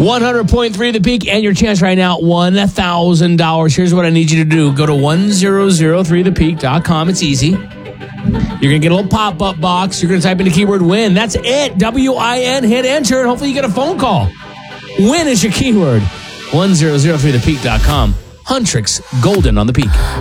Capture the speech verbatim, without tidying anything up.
one hundred point three The Peak, and your chance right now, one thousand dollars. Here's what I need you to do. Go to one thousand three the peak dot com. It's easy. You're going to get a little pop-up box. You're going to type in the keyword win. That's it. W I N. Hit enter, and hopefully you get a phone call. Win is your keyword. one thousand three the peak dot com. Huntrix Golden on The Peak.